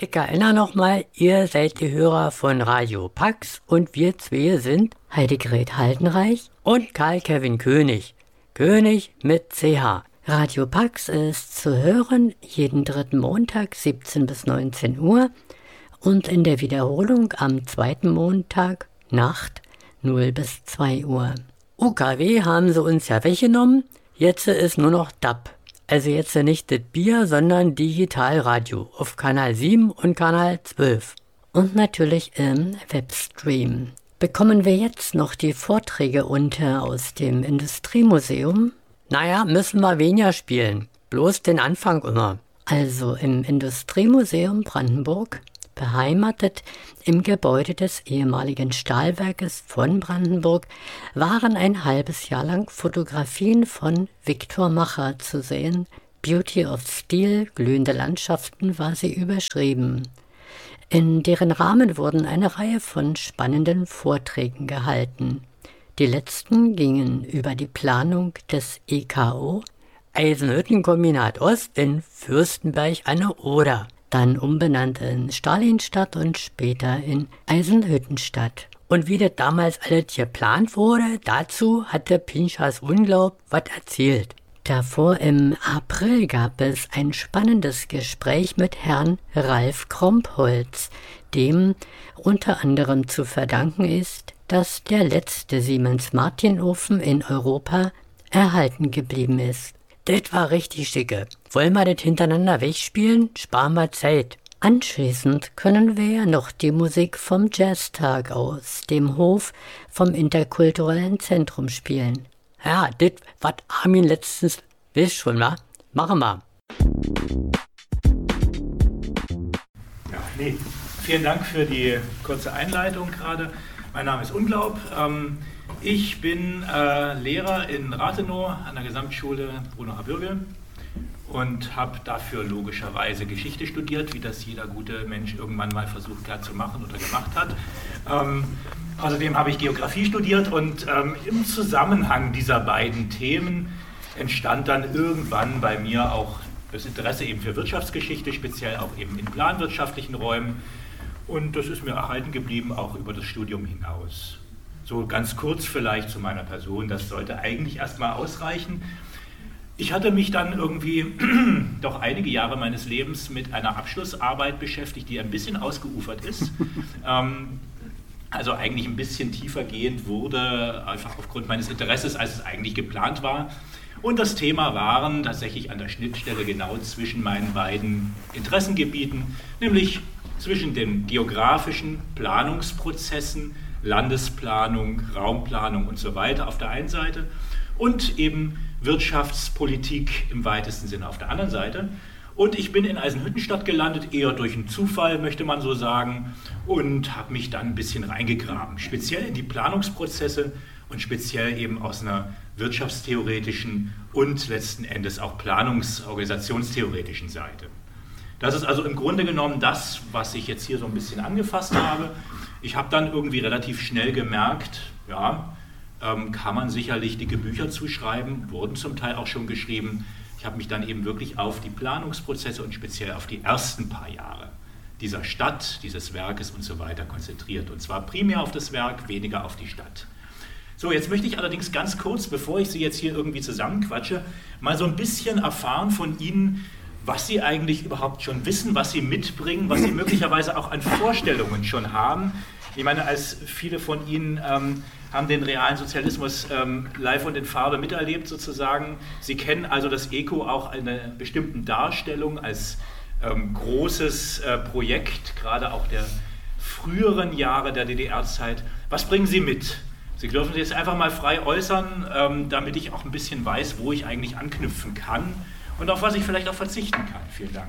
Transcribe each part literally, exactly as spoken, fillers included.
Ich erinnere nochmal, ihr seid die Hörer von Radio Pax und wir zwei sind Heidegret Haldenreich und Karl-Kevin König. König mit C H. Radio Pax ist zu hören jeden dritten Montag siebzehn bis neunzehn Uhr und in der Wiederholung am zweiten Montag Nacht null bis zwei Uhr. U K W haben sie uns ja weggenommen, jetzt ist nur noch D A B. Also jetzt nicht das Bier, sondern Digitalradio auf Kanal sieben und Kanal zwölf. Und natürlich im Webstream. Bekommen wir jetzt noch die Vorträge unter aus dem Industriemuseum? Naja, müssen wir weniger spielen. Bloß den Anfang immer. Also im Industriemuseum Brandenburg, beheimatet im Gebäude des ehemaligen Stahlwerkes von Brandenburg, waren ein halbes Jahr lang Fotografien von Viktor Macher zu sehen. Beauty of Steel, glühende Landschaften war sie überschrieben. In deren Rahmen wurden eine Reihe von spannenden Vorträgen gehalten. Die letzten gingen über die Planung des E K O, Eisenhüttenkombinat Ost in Fürstenberg an der Oder, dann umbenannt in Stalinstadt und später in Eisenhüttenstadt. Und wie das damals alles geplant wurde, dazu hatte Pinchas Unglaub was erzählt. Davor im April gab es ein spannendes Gespräch mit Herrn Ralf Krompholz, dem unter anderem zu verdanken ist, dass der letzte Siemens-Martin-Ofen in Europa erhalten geblieben ist. Das war richtig schicke. Wollen wir das hintereinander wegspielen? Sparen wir Zeit. Anschließend können wir ja noch die Musik vom Jazztag aus dem Hof vom Interkulturellen Zentrum spielen. Ja, das, was Armin letztens wisst schon, wa? Machen wir. Ja, nee. Vielen Dank für die kurze Einleitung gerade. Mein Name ist Unglaub. Ähm, ich bin äh, Lehrer in Rathenow an der Gesamtschule Bruno Habürge und habe dafür logischerweise Geschichte studiert, wie das jeder gute Mensch irgendwann mal versucht hat zu machen oder gemacht hat. Ähm, außerdem habe ich Geografie studiert und ähm, im Zusammenhang dieser beiden Themen entstand dann irgendwann bei mir auch das Interesse eben für Wirtschaftsgeschichte, speziell auch eben in planwirtschaftlichen Räumen. Und das ist mir erhalten geblieben, auch über das Studium hinaus. So ganz kurz vielleicht zu meiner Person, das sollte eigentlich erstmal ausreichen. Ich hatte mich dann irgendwie doch einige Jahre meines Lebens mit einer Abschlussarbeit beschäftigt, die ein bisschen ausgeufert ist. ähm, also eigentlich ein bisschen tiefergehend wurde, einfach aufgrund meines Interesses, als es eigentlich geplant war. Und das Thema waren tatsächlich an der Schnittstelle genau zwischen meinen beiden Interessengebieten, nämlich zwischen den geografischen Planungsprozessen, Landesplanung, Raumplanung und so weiter auf der einen Seite und eben Wirtschaftspolitik im weitesten Sinne auf der anderen Seite. Und ich bin in Eisenhüttenstadt gelandet, eher durch einen Zufall, möchte man so sagen, und habe mich dann ein bisschen reingegraben, speziell in die Planungsprozesse und speziell eben aus einer wirtschaftstheoretischen und letzten Endes auch planungsorganisationstheoretischen Seite. Das ist also im Grunde genommen das, was ich jetzt hier so ein bisschen angefasst habe. Ich habe dann irgendwie relativ schnell gemerkt, ja, ähm, kann man sicherlich dicke Bücher zuschreiben, wurden zum Teil auch schon geschrieben. Ich habe mich dann eben wirklich auf die Planungsprozesse und speziell auf die ersten paar Jahre dieser Stadt, dieses Werkes und so weiter konzentriert. Und zwar primär auf das Werk, weniger auf die Stadt. So, jetzt möchte ich allerdings ganz kurz, bevor ich Sie jetzt hier irgendwie zusammenquatsche, mal so ein bisschen erfahren von Ihnen, was Sie eigentlich überhaupt schon wissen, was Sie mitbringen, was Sie möglicherweise auch an Vorstellungen schon haben. Ich meine, als viele von Ihnen ähm, haben den realen Sozialismus ähm, live und in Farbe miterlebt sozusagen. Sie kennen also das E K O auch in einer bestimmten Darstellung als ähm, großes äh, Projekt, gerade auch der früheren Jahre der D D R-Zeit. Was bringen Sie mit? Sie dürfen sich jetzt einfach mal frei äußern, ähm, damit ich auch ein bisschen weiß, wo ich eigentlich anknüpfen kann. Und auf was ich vielleicht auch verzichten kann. Vielen Dank.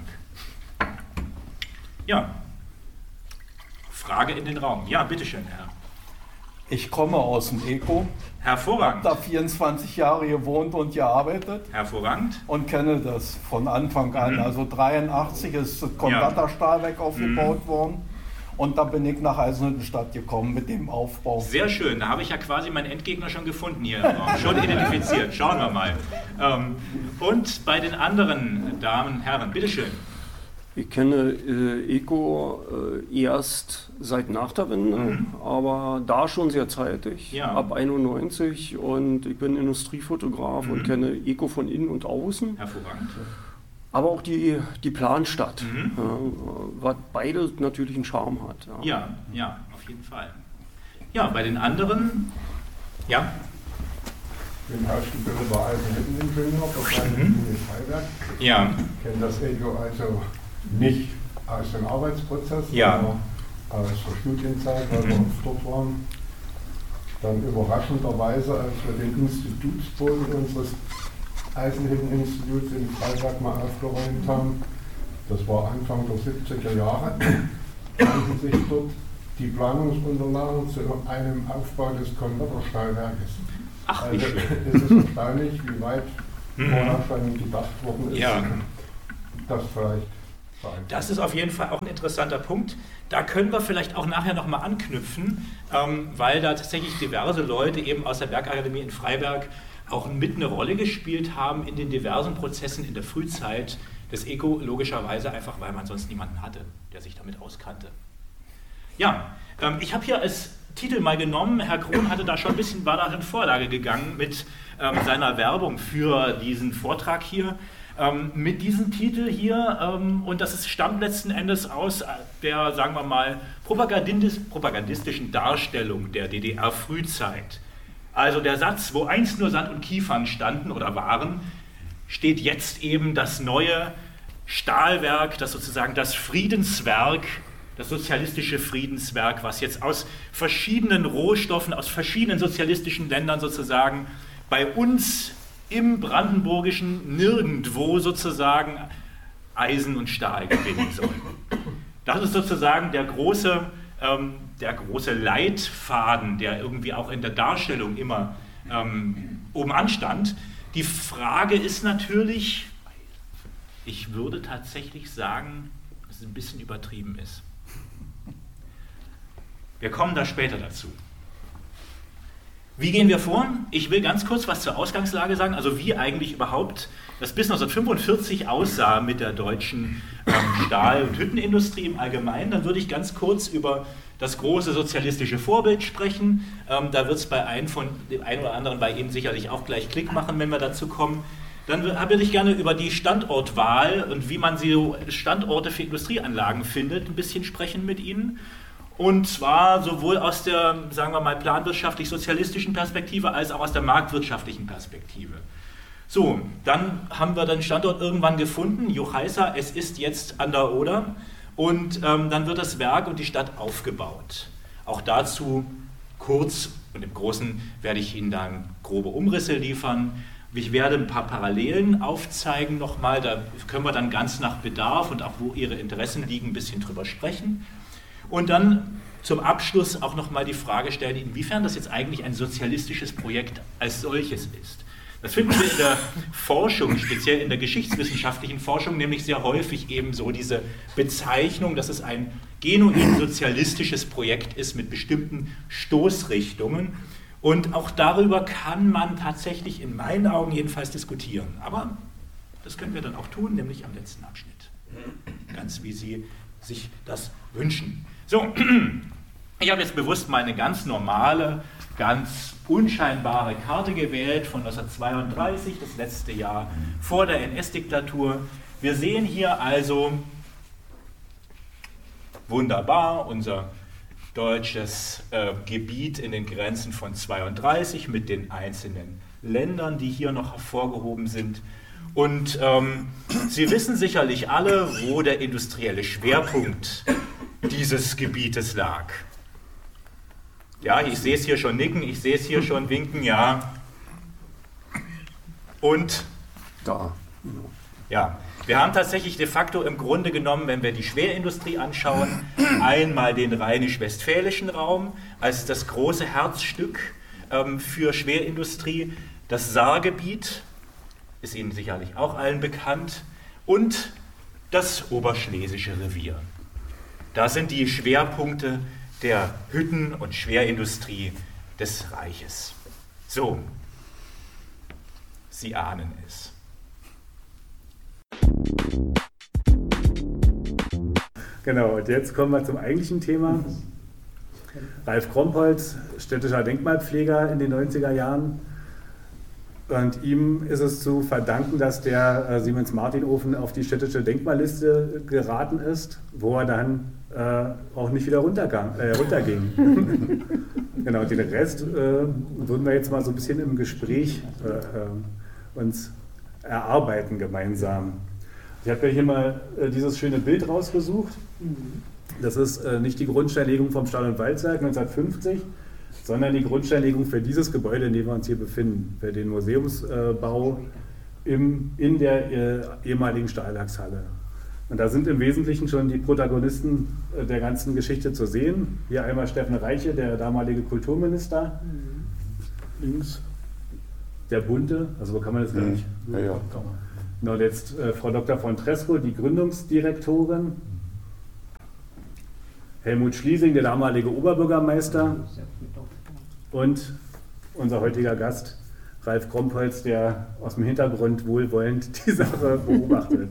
Ja, Frage in den Raum. Ja, bitteschön, Herr. Ich komme aus dem E K O. Hervorragend. Ich habe da vierundzwanzig Jahre gewohnt und gearbeitet. Hervorragend. Und kenne das von Anfang an. Mhm. Also dreiundachtzig ist das Konverterstahlwerk ja. aufgebaut mhm. worden. Und da bin ich nach Eisenhüttenstadt gekommen mit dem Aufbau. Sehr schön, da habe ich ja quasi meinen Endgegner schon gefunden hier, schon identifiziert. Schauen wir mal. Und bei den anderen Damen und Herren, bitteschön. Ich kenne äh, Eco äh, erst seit nach der Wende, mhm. aber da schon sehr zeitig, ja. ab einundneunzig, und ich bin Industriefotograf mhm. und kenne Eco von innen und außen. Hervorragend. Aber auch die, die Planstadt, mhm. ja, was beide natürlich einen Charme hat. Ja. ja, ja, auf jeden Fall. Ja, bei den anderen, ja. Ich bin ausgebildeter Eisenhütteningenieur für Eisenhütten Freiberg. Ja. Ich kenne das Eco also nicht aus dem Arbeitsprozess, ja. aber aus der Studienzeit, weil mhm. wir oft dort waren. Dann überraschenderweise, als wir den Institutsboden unseres Eisenhütteninstituts in Freiberg mal aufgeräumt haben, das war Anfang der siebziger Jahre, fanden sich dort die Planungsunterlagen zu einem Aufbau des Konverterstahlwerkes. Ach, wie also, schön. Es ist erstaunlich, wie weit mhm. vorher schon gedacht worden ist, ja. das vielleicht. Das ist auf jeden Fall auch ein interessanter Punkt. Da können wir vielleicht auch nachher nochmal anknüpfen, ähm, weil da tatsächlich diverse Leute eben aus der Bergakademie in Freiberg auch mit eine Rolle gespielt haben in den diversen Prozessen in der Frühzeit des Eco, logischerweise einfach, weil man sonst niemanden hatte, der sich damit auskannte. Ja, ähm, ich habe hier als Titel mal genommen, Herr Krohn hatte da schon ein bisschen, war da in Vorlage gegangen mit ähm, seiner Werbung für diesen Vortrag hier. Ähm, mit diesem Titel hier, ähm, und das ist, stammt letzten Endes aus der, sagen wir mal, propagandis propagandistischen Darstellung der D D R-Frühzeit. Also der Satz, wo einst nur Sand und Kiefern standen oder waren, steht jetzt eben das neue Stahlwerk, das sozusagen das Friedenswerk, das sozialistische Friedenswerk, was jetzt aus verschiedenen Rohstoffen, aus verschiedenen sozialistischen Ländern sozusagen bei uns im Brandenburgischen nirgendwo sozusagen Eisen und Stahl gewinnen soll. Das ist sozusagen der große, ähm, der große Leitfaden, der irgendwie auch in der Darstellung immer ähm, oben anstand. Die Frage ist natürlich, ich würde tatsächlich sagen, dass es ein bisschen übertrieben ist. Wir kommen da später dazu. Wie gehen wir vor? Ich will ganz kurz was zur Ausgangslage sagen, also wie eigentlich überhaupt das bis neunzehnhundertfünfundvierzig aussah mit der deutschen ähm, Stahl- und Hüttenindustrie im Allgemeinen. Dann würde ich ganz kurz über das große sozialistische Vorbild sprechen. Ähm, da wird es bei einem von dem einen oder anderen bei Ihnen sicherlich auch gleich Klick machen, wenn wir dazu kommen. Dann würde ich gerne über die Standortwahl und wie man so Standorte für Industrieanlagen findet, ein bisschen sprechen mit Ihnen. Und zwar sowohl aus der, sagen wir mal, planwirtschaftlich-sozialistischen Perspektive als auch aus der marktwirtschaftlichen Perspektive. So, dann haben wir den Standort irgendwann gefunden, Juchheisa, es ist jetzt an der Oder, und ähm, dann wird das Werk und die Stadt aufgebaut. Auch dazu kurz und im Großen werde ich Ihnen dann grobe Umrisse liefern. Ich werde ein paar Parallelen aufzeigen nochmal, da können wir dann ganz nach Bedarf und auch wo Ihre Interessen liegen, ein bisschen drüber sprechen. Und dann zum Abschluss auch nochmal die Frage stellen, inwiefern das jetzt eigentlich ein sozialistisches Projekt als solches ist. Das finden wir in der Forschung, speziell in der geschichtswissenschaftlichen Forschung, nämlich sehr häufig eben so diese Bezeichnung, dass es ein genuin sozialistisches Projekt ist mit bestimmten Stoßrichtungen. Und auch darüber kann man tatsächlich in meinen Augen jedenfalls diskutieren. Aber das können wir dann auch tun, nämlich am letzten Abschnitt. Ganz wie Sie sich das wünschen. So, ich habe jetzt bewusst mal eine ganz normale, ganz unscheinbare Karte gewählt von neunzehnhundertzweiunddreißig, das letzte Jahr vor der N S-Diktatur. Wir sehen hier also wunderbar unser deutsches äh, Gebiet in den Grenzen von zweiunddreißig mit den einzelnen Ländern, die hier noch hervorgehoben sind. Und ähm, Sie wissen sicherlich alle, wo der industrielle Schwerpunkt dieses Gebietes lag. Ja, ich sehe es hier schon nicken, ich sehe es hier schon winken, ja. Und da. Ja, wir haben tatsächlich de facto im Grunde genommen, wenn wir die Schwerindustrie anschauen, einmal den rheinisch-westfälischen Raum als das große Herzstück ähm, für Schwerindustrie, das Saargebiet, ist Ihnen sicherlich auch allen bekannt, und das Oberschlesische Revier. Das sind die Schwerpunkte der Hütten- und Schwerindustrie des Reiches. So, Sie ahnen es. Genau, und jetzt kommen wir zum eigentlichen Thema. Ralf Krompholz, städtischer Denkmalpfleger in den neunziger Jahren. Und ihm ist es zu verdanken, dass der äh, Siemens-Martin-Ofen auf die städtische Denkmalliste geraten ist, wo er dann äh, auch nicht wieder runtergang, äh, runterging. Genau, den Rest äh, würden wir jetzt mal so ein bisschen im Gespräch äh, uns erarbeiten gemeinsam. Ich habe ja hier mal äh, dieses schöne Bild rausgesucht. Das ist äh, nicht die Grundsteinlegung vom Stahl- und Waldwerk neunzehnhundertfünfzig, sondern die Grundsteinlegung für dieses Gebäude, in dem wir uns hier befinden, für den Museumsbau im, in der äh, ehemaligen Stahlwerkshalle. Und da sind im Wesentlichen schon die Protagonisten äh, der ganzen Geschichte zu sehen. Hier einmal Steffen Reiche, der damalige Kulturminister, mhm. links der Bunte, also wo kann man das gar nicht? Ja, ja. Genau, jetzt äh, Frau Doktor von Tresco, die Gründungsdirektorin. Helmut Schliesing, der damalige Oberbürgermeister, und unser heutiger Gast, Ralf Krompholz, der aus dem Hintergrund wohlwollend die Sache beobachtet.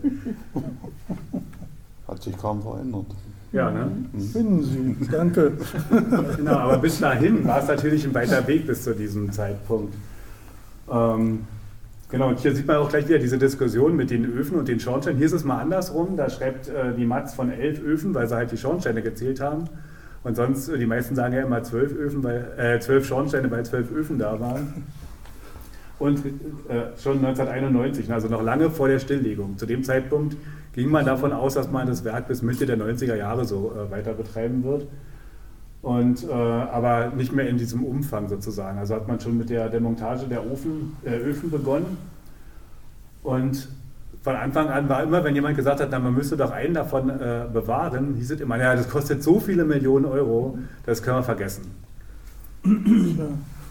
Hat sich kaum verändert. Ja, ne? Finden Sie, danke. Genau, aber bis dahin war es natürlich ein weiter Weg bis zu diesem Zeitpunkt. Ähm, Genau, und hier sieht man auch gleich wieder diese Diskussion mit den Öfen und den Schornsteinen. Hier ist es mal andersrum, da schreibt äh, die Matz von elf Öfen, weil sie halt die Schornsteine gezählt haben. Und sonst, äh, die meisten sagen ja immer zwölf Öfen, weil, äh, zwölf Schornsteine, weil zwölf Öfen da waren. Und äh, schon neunzehnhunderteinundneunzig, also noch lange vor der Stilllegung. Zu dem Zeitpunkt ging man davon aus, dass man das Werk bis Mitte der neunziger Jahre so äh, weiter betreiben wird. Und, äh, aber nicht mehr in diesem Umfang sozusagen. Also hat man schon mit der Demontage der Ofen, äh, Öfen begonnen. Und von Anfang an war immer, wenn jemand gesagt hat, na, man müsste doch einen davon äh, bewahren, hieß es immer, ja, das kostet so viele Millionen Euro, das können wir vergessen. Genau.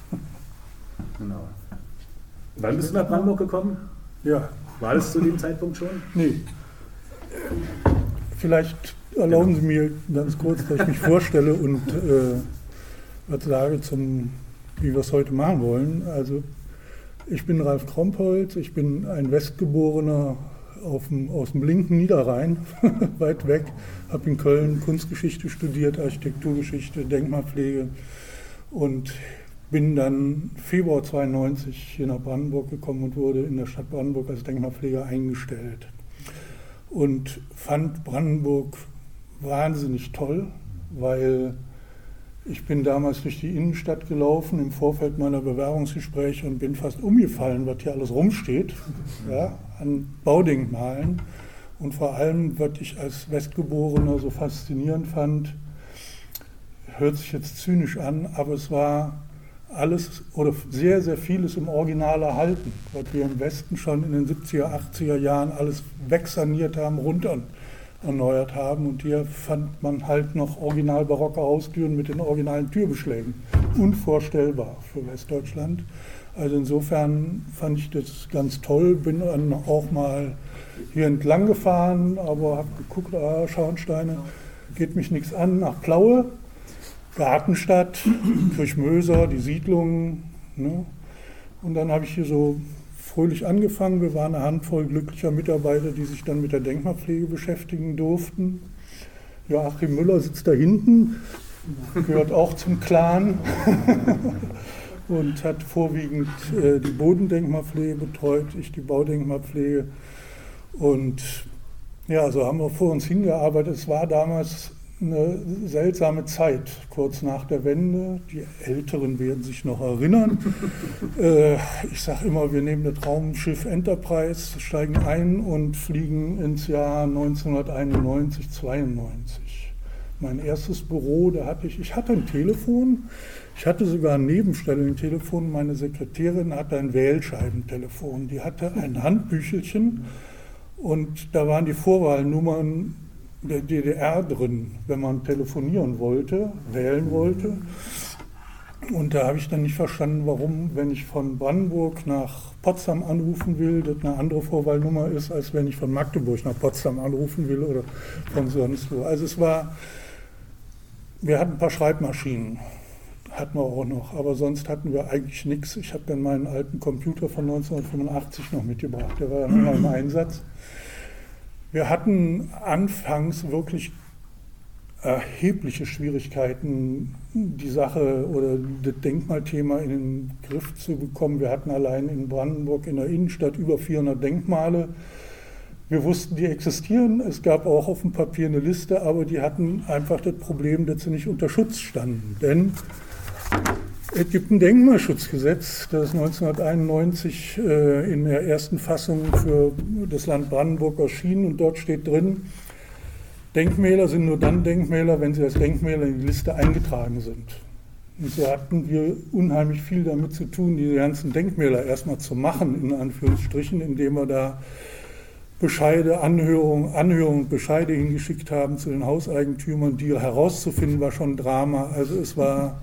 Wann bist du nach Brandenburg gekommen? Ja. War das zu dem Zeitpunkt schon? Nee. Vielleicht erlauben Sie mir ganz kurz, dass ich mich vorstelle und äh, was sage, zum, wie wir es heute machen wollen. Also ich bin Ralf Krompholz, ich bin ein Westgeborener auf dem, aus dem linken Niederrhein, weit weg, habe in Köln Kunstgeschichte studiert, Architekturgeschichte, Denkmalpflege und bin dann Februar zweiundneunzig hier nach Brandenburg gekommen und wurde in der Stadt Brandenburg als Denkmalpfleger eingestellt. Und fand Brandenburg wahnsinnig toll, weil ich bin damals durch die Innenstadt gelaufen im Vorfeld meiner Bewerbungsgespräche und bin fast umgefallen, was hier alles rumsteht, ja, an Baudenkmalen. Und vor allem, was ich als Westgeborener so faszinierend fand, hört sich jetzt zynisch an, aber es war alles oder sehr, sehr vieles im Original erhalten, was wir im Westen schon in den siebziger, achtziger Jahren alles wegsaniert haben, runter erneuert haben. Und hier fand man halt noch original barocke Haustüren mit den originalen Türbeschlägen. Unvorstellbar für Westdeutschland. Also insofern fand ich das ganz toll, bin dann auch mal hier entlang gefahren, aber habe geguckt, ah, Schornsteine, geht mich nichts an, nach Plaue. Gartenstadt, Kirchmöser, die Siedlungen. Ne? Und dann habe ich hier so fröhlich angefangen. Wir waren eine Handvoll glücklicher Mitarbeiter, die sich dann mit der Denkmalpflege beschäftigen durften. Joachim Müller sitzt da hinten, gehört auch zum Clan und hat vorwiegend äh, die Bodendenkmalpflege betreut, ich die Baudenkmalpflege. Und ja, so haben wir vor uns hingearbeitet. Es war damals eine seltsame Zeit, kurz nach der Wende. Die Älteren werden sich noch erinnern. äh, ich sage immer, wir nehmen das Raumschiff Enterprise, steigen ein und fliegen ins Jahr neunzehnhunderteinundneunzig, zweiundneunzig. Mein erstes Büro, da hatte ich, ich hatte ein Telefon, ich hatte sogar ein Nebenstellentelefon, meine Sekretärin hatte ein Wählscheibentelefon, die hatte ein Handbüchelchen und da waren die Vorwahlnummern der D D R drin, wenn man telefonieren wollte, wählen wollte. Und da habe ich dann nicht verstanden, warum, wenn ich von Brandenburg nach Potsdam anrufen will, das eine andere Vorwahlnummer ist, als wenn ich von Magdeburg nach Potsdam anrufen will oder von sonst wo. Also es war, wir hatten ein paar Schreibmaschinen, hatten wir auch noch, aber sonst hatten wir eigentlich nichts. Ich habe dann meinen alten Computer von neunzehnhundertfünfundachtzig noch mitgebracht, der war ja noch im Einsatz. Wir hatten anfangs wirklich erhebliche Schwierigkeiten, die Sache oder das Denkmalthema in den Griff zu bekommen. Wir hatten allein in Brandenburg in der Innenstadt über vierhundert Denkmale. Wir wussten, die existieren. Es gab auch auf dem Papier eine Liste, aber die hatten einfach das Problem, dass sie nicht unter Schutz standen. Denn es gibt ein Denkmalschutzgesetz, das ist neunzehnhunderteinundneunzig äh, in der ersten Fassung für das Land Brandenburg erschienen und dort steht drin, Denkmäler sind nur dann Denkmäler, wenn sie als Denkmäler in die Liste eingetragen sind. Und so hatten wir unheimlich viel damit zu tun, diese ganzen Denkmäler erstmal zu machen, in Anführungsstrichen, indem wir da Bescheide, Anhörungen, Anhörungen und Bescheide hingeschickt haben zu den Hauseigentümern, die herauszufinden war schon Drama. Also es war,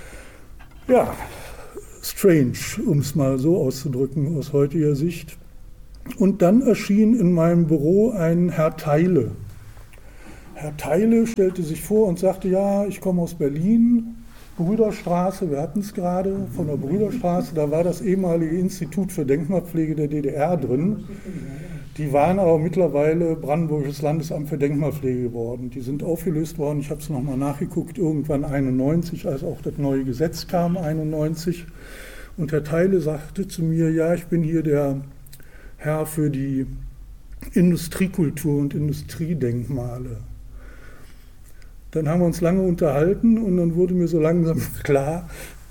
ja, strange, um es mal so auszudrücken aus heutiger Sicht. Und dann erschien in meinem Büro ein Herr Theile. Herr Theile stellte sich vor und sagte, ja, ich komme aus Berlin, Brüderstraße, wir hatten es gerade, von der Brüderstraße, da war das ehemalige Institut für Denkmalpflege der D D R drin. Die waren aber mittlerweile Brandenburgisches Landesamt für Denkmalpflege geworden. Die sind aufgelöst worden, ich habe es nochmal nachgeguckt, irgendwann einundneunzig, als auch das neue Gesetz kam, einundneunzig. Und Herr Theile sagte zu mir, ja, ich bin hier der Herr für die Industriekultur und Industriedenkmale. Dann haben wir uns lange unterhalten und dann wurde mir so langsam klar,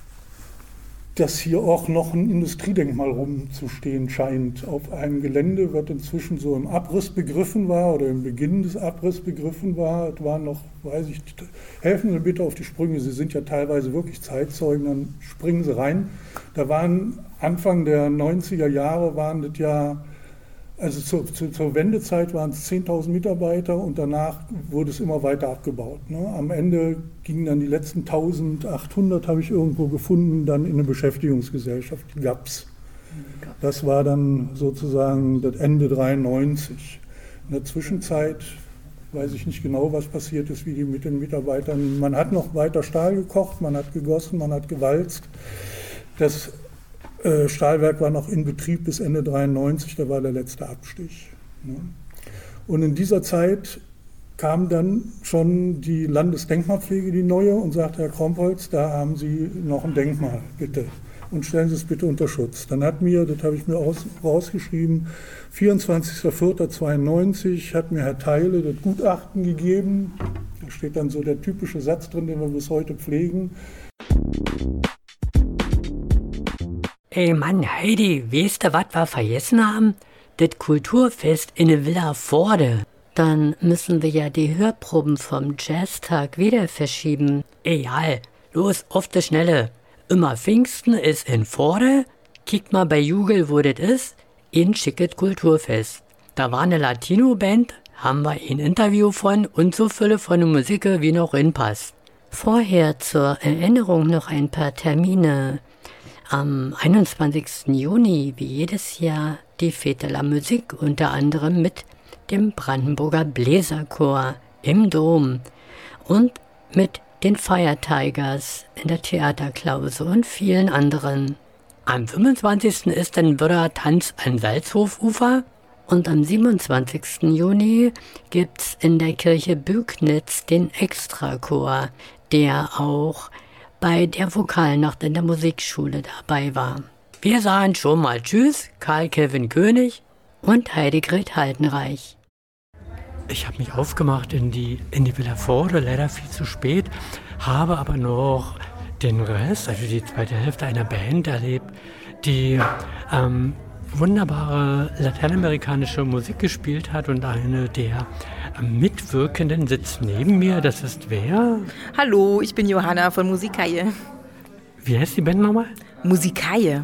dass hier auch noch ein Industriedenkmal rumzustehen scheint auf einem Gelände, was inzwischen so im Abriss begriffen war oder im Beginn des Abriss begriffen war. Es waren noch, weiß ich, helfen Sie bitte auf die Sprünge, Sie sind ja teilweise wirklich Zeitzeugen, dann springen Sie rein. Da waren Anfang der neunziger Jahre, waren das ja, also zur, zur, zur Wendezeit waren es zehntausend Mitarbeiter und danach wurde es immer weiter abgebaut. Ne? Am Ende gingen dann die letzten eintausendachthundert, habe ich irgendwo gefunden, dann in eine Beschäftigungsgesellschaft, die G A P S. Das war dann sozusagen das Ende dreiundneunzig. In der Zwischenzeit weiß ich nicht genau, was passiert ist, wie die mit den Mitarbeitern. Man hat noch weiter Stahl gekocht, man hat gegossen, man hat gewalzt. Das Stahlwerk war noch in Betrieb bis Ende dreiundneunzig, da war der letzte Abstich. Und in dieser Zeit kam dann schon die Landesdenkmalpflege, die neue, und sagte, Herr Krompholz, da haben Sie noch ein Denkmal, bitte. Und stellen Sie es bitte unter Schutz. Dann hat mir, das habe ich mir aus, rausgeschrieben, vierundzwanzigster vierter zweiundneunzig hat mir Herr Theile das Gutachten gegeben. Da steht dann so der typische Satz drin, den wir bis heute pflegen. Ey Mann, Heidi, weißt du, was wir vergessen haben? Das Kulturfest in der Villa Voorde. Dann müssen wir ja die Hörproben vom Jazztag wieder verschieben. Egal, los, auf die Schnelle. Immer Pfingsten ist in Voorde. Kickt mal bei Jugel, wo das ist. Ein schickes Kulturfest. Da war eine Latino-Band, haben wir ein Interview von und so viele von der Musik, wie noch reinpasst. Vorher zur Erinnerung noch ein paar Termine. Am einundzwanzigsten Juni, wie jedes Jahr, die Fete la Musique, unter anderem mit dem Brandenburger Bläserchor im Dom und mit den Fire Tigers in der Theaterklause und vielen anderen. Am fünfundzwanzigsten ist dann wieder Tanz an Salzhofufer und am siebenundzwanzigsten Juni gibt's in der Kirche Bügnitz den Extrachor, der auch bei der Vokalnacht in der Musikschule dabei war. Wir sagen schon mal Tschüss, Karl-Kevin König und Heidegret Haltenreich. Ich habe mich aufgemacht in die, in die Villa Voorde, leider viel zu spät, habe aber noch den Rest, also die zweite Hälfte einer Band erlebt, die ähm, wunderbare lateinamerikanische Musik gespielt hat und eine der Mitwirkenden sitzt neben mir. Das ist wer? Hallo, ich bin Johanna von Musikaie. Wie heißt die Band nochmal? Musikaie.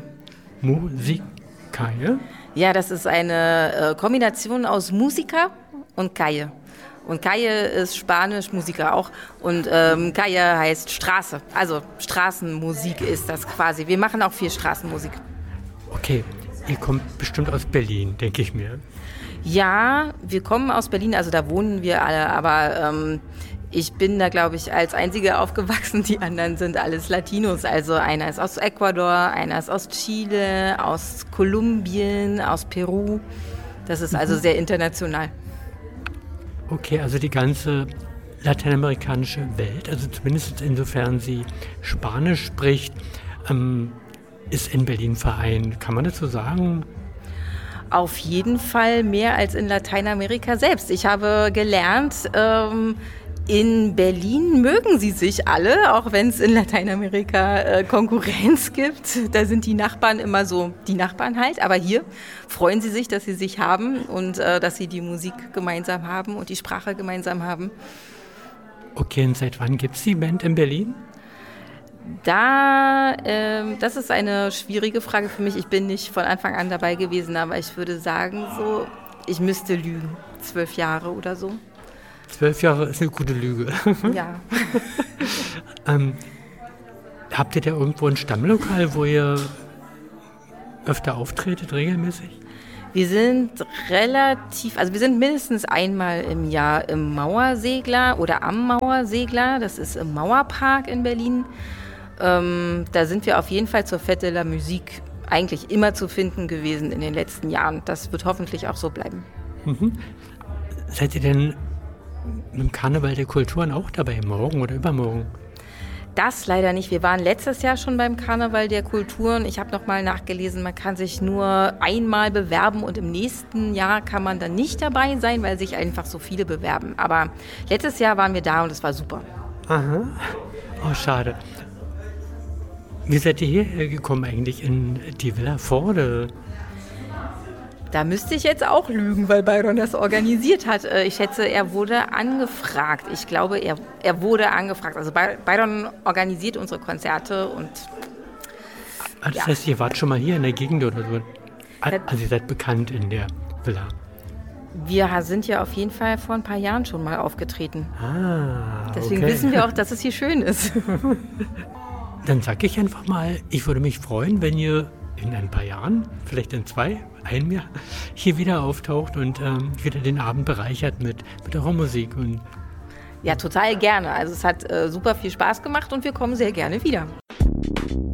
Musikaie? Ja, das ist eine äh, Kombination aus Musiker und Calle. Und Calle ist Spanisch, Musiker auch. Und ähm, Calle heißt Straße. Also Straßenmusik ist das quasi. Wir machen auch viel Straßenmusik. Okay, ihr kommt bestimmt aus Berlin, denke ich mir. Ja, wir kommen aus Berlin, also da wohnen wir alle, aber ähm, ich bin da, glaube ich, als Einzige aufgewachsen. Die anderen sind alles Latinos. Also einer ist aus Ecuador, einer ist aus Chile, aus Kolumbien, aus Peru. Das ist also sehr international. Okay, also die ganze lateinamerikanische Welt, also zumindest insofern sie Spanisch spricht, ähm, ist in Berlin vereint. Kann man das so sagen? Auf jeden Fall mehr als in Lateinamerika selbst. Ich habe gelernt, ähm, in Berlin mögen sie sich alle, auch wenn es in Lateinamerika äh, Konkurrenz gibt. Da sind die Nachbarn immer so die Nachbarn halt. Aber hier freuen sie sich, dass sie sich haben und äh, dass sie die Musik gemeinsam haben und die Sprache gemeinsam haben. Okay, und seit wann gibt es die Band in Berlin? Da, äh, das ist eine schwierige Frage für mich. Ich bin nicht von Anfang an dabei gewesen, aber ich würde sagen so, ich müsste lügen. Zwölf Jahre oder so. Zwölf Jahre ist eine gute Lüge. Ja. ähm, habt ihr da irgendwo ein Stammlokal, wo ihr öfter auftretet, regelmäßig? Wir sind relativ, also wir sind mindestens einmal im Jahr im Mauersegler oder am Mauersegler. Das ist im Mauerpark in Berlin. Ähm, da sind wir auf jeden Fall zur Fête de la Musique eigentlich immer zu finden gewesen in den letzten Jahren. Das wird hoffentlich auch so bleiben. Mhm. Seid ihr denn mit dem Karneval der Kulturen auch dabei, morgen oder übermorgen? Das leider nicht. Wir waren letztes Jahr schon beim Karneval der Kulturen. Ich habe noch mal nachgelesen, man kann sich nur einmal bewerben und im nächsten Jahr kann man dann nicht dabei sein, weil sich einfach so viele bewerben. Aber letztes Jahr waren wir da und es war super. Aha. Oh, schade. Wie seid ihr hierher gekommen eigentlich in die Villa Voorde? Da müsste ich jetzt auch lügen, weil Byron das organisiert hat. Ich schätze, er wurde angefragt. Ich glaube, er, er wurde angefragt. Also Byron organisiert unsere Konzerte und Das ja. heißt, ihr wart schon mal hier in der Gegend oder so? Also ihr seid bekannt in der Villa? Wir sind ja auf jeden Fall vor ein paar Jahren schon mal aufgetreten. Ah, Deswegen okay. wissen wir auch, dass es hier schön ist. Dann sag ich einfach mal, ich würde mich freuen, wenn ihr in ein paar Jahren, vielleicht in zwei, einem Jahr, hier wieder auftaucht und ähm, wieder den Abend bereichert mit, mit eurer Musik. Und ja, total gerne. Also es hat äh, super viel Spaß gemacht und wir kommen sehr gerne wieder.